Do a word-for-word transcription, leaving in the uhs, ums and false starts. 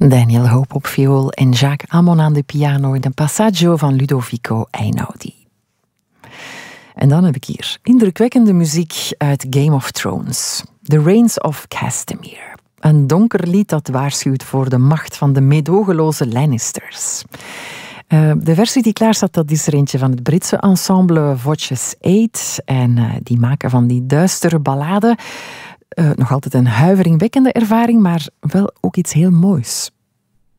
Daniel Hope op viool en Jacques Amon aan de piano in een passaggio van Ludovico Einaudi. En dan heb ik hier indrukwekkende muziek uit Game of Thrones. The Reigns of Castamere. Een donker lied dat waarschuwt voor de macht van de meedogenloze Lannisters. Uh, de versie die klaar staat, dat is er eentje van het Britse ensemble Voces Eight. En uh, die maken van die duistere ballade uh, nog altijd een huiveringwekkende ervaring, maar wel ook iets heel moois.